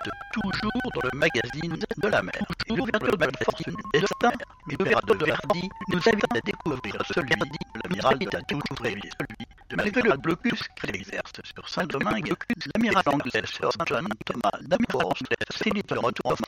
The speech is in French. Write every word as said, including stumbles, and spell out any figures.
toujours dans le magazine de la mer. L'ouverture de la fortune du destin, l'ouverture de Verdi nous invite à découvrir celui de l'amiral de toujours rêvé, celui de malgré le blocus qu'il exerce sur Saint-Domingue, l'amiral anglais Sir John Thomas Davenport s'est dit de retour en